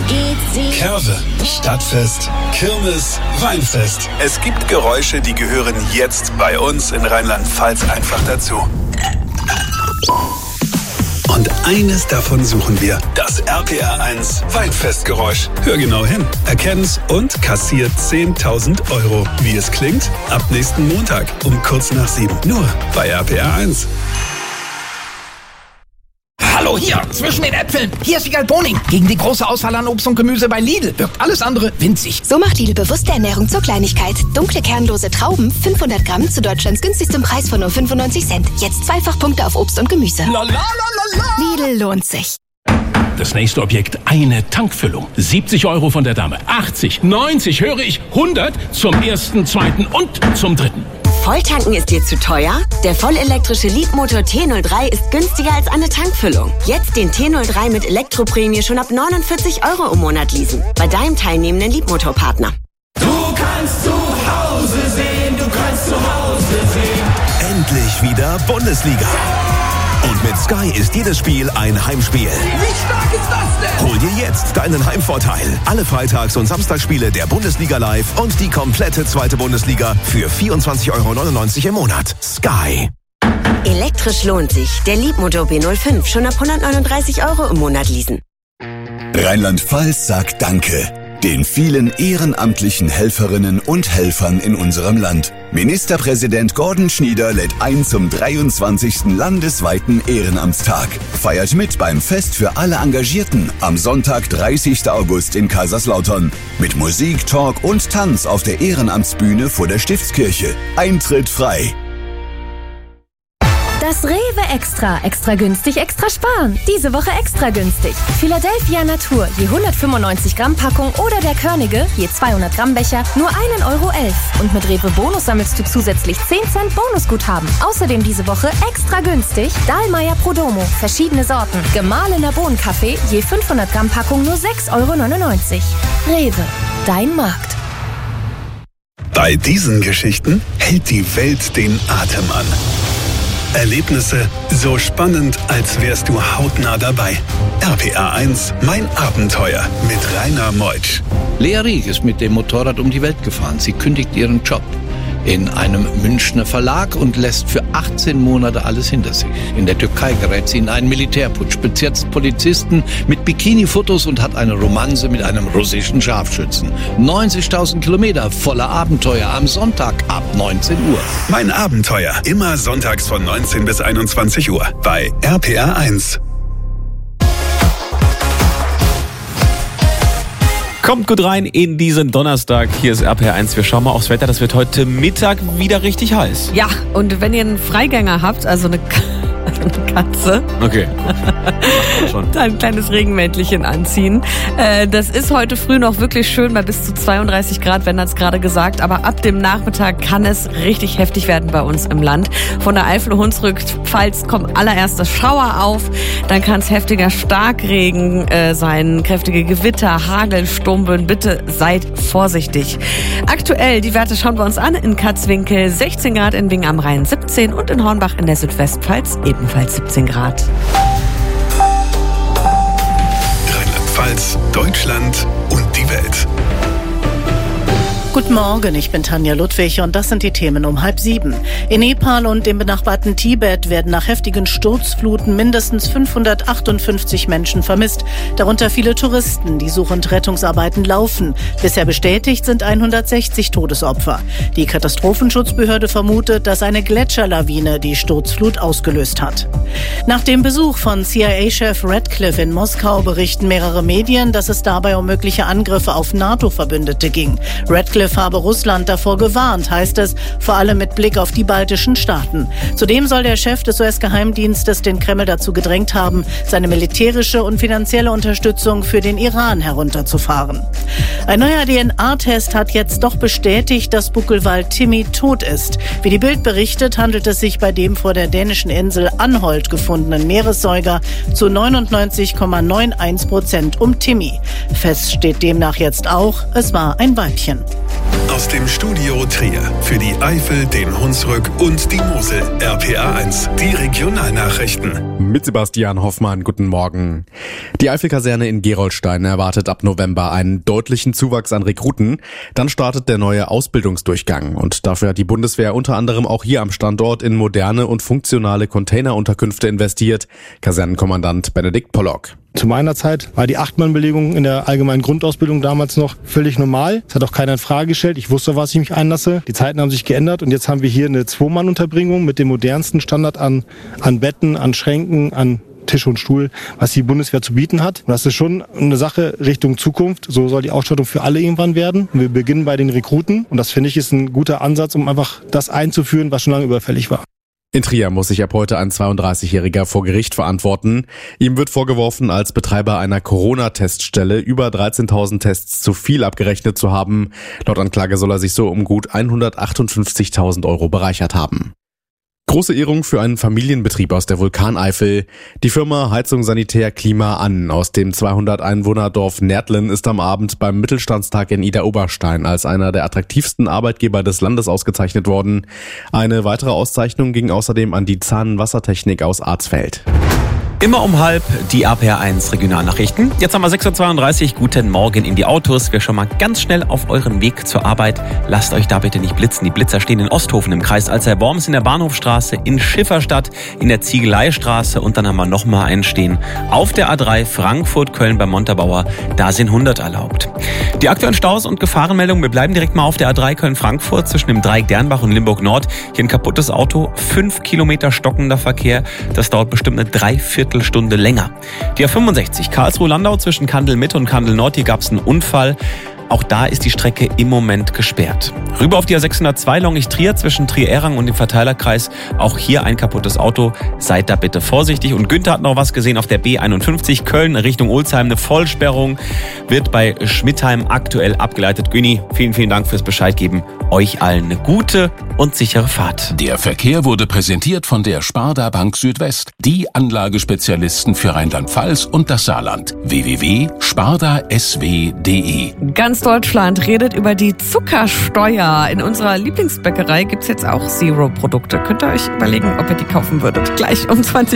Curve, Stadtfest, Kirmes, Weinfest. Es gibt Geräusche, die gehören jetzt bei uns in Rheinland-Pfalz einfach dazu. Und eines davon suchen wir. Das RPR1 Weinfestgeräusch. Hör genau hin, erkenn's und kassiert 10.000 €. Wie es klingt? Ab nächsten Montag um kurz nach 7. Nur bei RPR1. Hallo, hier, zwischen den Äpfeln. Hier ist Wiegald Boning. Gegen die große Auswahl an Obst und Gemüse bei Lidl wirkt alles andere winzig. So macht Lidl bewusste Ernährung zur Kleinigkeit. Dunkle, kernlose Trauben, 500 Gramm zu Deutschlands günstigstem Preis von nur 95 Cent. Jetzt Zweifachpunkte auf Obst und Gemüse. Lidl lohnt sich. Das nächste Objekt, eine Tankfüllung. 70 € von der Dame. 80, 90, höre ich, 100 zum ersten, zweiten und zum dritten. Volltanken ist dir zu teuer? Der vollelektrische Leapmotor T03 ist günstiger als eine Tankfüllung. Jetzt den T03 mit Elektroprämie schon ab 49 € im Monat leasen. Bei deinem teilnehmenden Leapmotor-Partner. Du kannst zu Hause sehen, du kannst zu Hause sehen. Endlich wieder Bundesliga. Und mit Sky ist jedes Spiel ein Heimspiel. Wie stark ist das denn? Hol dir jetzt deinen Heimvorteil. Alle Freitags- und Samstagsspiele der Bundesliga live und die komplette zweite Bundesliga für 24,99 € im Monat. Sky. Elektrisch lohnt sich. Der Leapmotor B05 schon ab 139 € im Monat leasen. Rheinland-Pfalz sagt Danke den vielen ehrenamtlichen Helferinnen und Helfern in unserem Land. Ministerpräsident Gordon Schnieder lädt ein zum 23. landesweiten Ehrenamtstag. Feiert mit beim Fest für alle Engagierten am Sonntag, 30. August in Kaiserslautern. Mit Musik, Talk und Tanz auf der Ehrenamtsbühne vor der Stiftskirche. Eintritt frei. Das Rewe Extra. Extra günstig, extra sparen. Diese Woche extra günstig. Philadelphia Natur, je 195 Gramm Packung oder der Körnige, je 200 Gramm Becher, nur 1,11 €. Und mit Rewe Bonus sammelst du zusätzlich 10 Cent Bonusguthaben. Außerdem diese Woche extra günstig Dahlmeier Prodomo, verschiedene Sorten. Gemahlener Bohnenkaffee, je 500 Gramm Packung, nur 6,99 €. Rewe, dein Markt. Bei diesen Geschichten hält die Welt den Atem an. Erlebnisse so spannend, als wärst du hautnah dabei. RPR1, mein Abenteuer mit Rainer Meutsch. Lea Rieck ist mit dem Motorrad um die Welt gefahren. Sie kündigt ihren Job in einem Münchner Verlag und lässt für 18 Monate alles hinter sich. In der Türkei gerät sie in einen Militärputsch, bezirzt Polizisten mit Bikini-Fotos und hat eine Romanze mit einem russischen Scharfschützen. 90.000 Kilometer voller Abenteuer am Sonntag ab 19 Uhr. Mein Abenteuer, immer sonntags von 19 bis 21 Uhr bei RPR1. Kommt gut rein in diesen Donnerstag. Hier ist RPR1. Wir schauen mal aufs Wetter. Das wird heute Mittag wieder richtig heiß. Ja, und wenn ihr einen Freigänger habt, also eine Katze, okay. dann ein kleines Regenmäntelchen anziehen. Das ist heute früh noch wirklich schön bei bis zu 32 Grad, wenn das gerade gesagt. Aber ab dem Nachmittag kann es richtig heftig werden bei uns im Land. Von der Eifel, Hunsrück, Pfalz kommt allererst das Schauer auf. Dann kann es heftiger Starkregen sein, kräftige Gewitter, Hagel, Sturmböen. Bitte seid vorsichtig. Aktuell, die Werte schauen wir uns an. In Katzwinkel 16 Grad, in Bingen am Rhein 17 und in Hornbach in der Südwestpfalz ebenfalls 17 Grad. Rheinland-Pfalz, Deutschland und die Welt. Guten Morgen, ich bin Tanja Ludwig und das sind die Themen um 6:30. In Nepal und dem benachbarten Tibet werden nach heftigen Sturzfluten mindestens 558 Menschen vermisst, darunter viele Touristen. Die Such- und Rettungsarbeiten laufen. Bisher bestätigt sind 160 Todesopfer. Die Katastrophenschutzbehörde vermutet, dass eine Gletscherlawine die Sturzflut ausgelöst hat. Nach dem Besuch von CIA-Chef Radcliffe in Moskau berichten mehrere Medien, dass es dabei um mögliche Angriffe auf NATO-Verbündete ging. Radcliffe habe Russland davor gewarnt, heißt es, vor allem mit Blick auf die baltischen Staaten. Zudem soll der Chef des US-Geheimdienstes den Kreml dazu gedrängt haben, seine militärische und finanzielle Unterstützung für den Iran herunterzufahren. Ein neuer DNA-Test hat jetzt doch bestätigt, dass Buckelwal Timmy tot ist. Wie die Bild berichtet, handelt es sich bei dem vor der dänischen Insel Anholt gefundenen Meeressäuger zu 99,91% um Timmy. Fest steht demnach jetzt auch, es war ein Weibchen. aus dem Studio Trier für die Eifel, den Hunsrück und die Mosel. RPA1, die Regionalnachrichten. Mit Sebastian Hoffmann, guten Morgen. Die Eifelkaserne in Gerolstein erwartet ab November einen deutlichen Zuwachs an Rekruten. Dann startet der neue Ausbildungsdurchgang. Und dafür hat die Bundeswehr unter anderem auch hier am Standort in moderne und funktionale Containerunterkünfte investiert. Kasernenkommandant Benedikt Pollock. Zu meiner Zeit war die 8-Mann-Belegung in der allgemeinen Grundausbildung damals noch völlig normal. Es hat auch keiner in Frage gestellt. Ich wusste, was ich mich einlasse. Die Zeiten haben sich geändert und jetzt haben wir hier eine 2-Mann-Unterbringung mit dem modernsten Standard an Betten, an Schränken, an Tisch und Stuhl, was die Bundeswehr zu bieten hat. Und das ist schon eine Sache Richtung Zukunft. So soll die Ausstattung für alle irgendwann werden. Und wir beginnen bei den Rekruten und das finde ich ist ein guter Ansatz, um einfach das einzuführen, was schon lange überfällig war. In Trier muss sich ab heute ein 32-Jähriger vor Gericht verantworten. Ihm wird vorgeworfen, als Betreiber einer Corona-Teststelle über 13.000 Tests zu viel abgerechnet zu haben. Laut Anklage soll er sich so um gut 158.000 Euro bereichert haben. Große Ehrung für einen Familienbetrieb aus der Vulkaneifel. Die Firma Heizung Sanitär Klima an aus dem 200-Einwohner-Dorf Närtlen ist am Abend beim Mittelstandstag in Idar-Oberstein als einer der attraktivsten Arbeitgeber des Landes ausgezeichnet worden. Eine weitere Auszeichnung ging außerdem an die Zahnwassertechnik aus Arzfeld. Immer um 12:30 die RPA1 Regionalnachrichten. Jetzt haben wir 6.32 Uhr. Guten Morgen in die Autos. Wir schauen mal ganz schnell auf euren Weg zur Arbeit. Lasst euch da bitte nicht blitzen. Die Blitzer stehen in Osthofen im Kreis Alzey-Worms, in der Bahnhofstraße, in Schifferstadt, in der Ziegeleistraße und dann haben wir nochmal einen stehen auf der A3 Frankfurt-Köln beim Montabaur. Da sind 100 erlaubt. Die aktuellen Staus und Gefahrenmeldungen. Wir bleiben direkt mal auf der A3 Köln-Frankfurt zwischen dem Dreieck Dernbach und Limburg-Nord. Hier ein kaputtes Auto, 5 Kilometer stockender Verkehr. Das dauert bestimmt eine Dreiviertelstunde länger. Die A65 Karlsruhe-Landau zwischen Kandel-Mitte und Kandel-Nord, hier gab es einen Unfall. Auch da ist die Strecke im Moment gesperrt. Rüber auf die A602 Longich-Trier zwischen Trier-Errang und dem Verteilerkreis. Auch hier ein kaputtes Auto. Seid da bitte vorsichtig. Und Günther hat noch was gesehen auf der B51 Köln Richtung Olsheim. Eine Vollsperrung wird bei Schmidtheim aktuell abgeleitet. Güni, vielen, vielen Dank fürs Bescheid geben. Euch allen eine gute und sichere Fahrt. Der Verkehr wurde präsentiert von der Sparda Bank Südwest. Die Anlagespezialisten für Rheinland-Pfalz und das Saarland. www.spardasw.de. Ganz Deutschland redet über die Zuckersteuer. In unserer Lieblingsbäckerei gibt's jetzt auch Zero-Produkte. Könnt ihr euch überlegen, ob ihr die kaufen würdet. Gleich um 20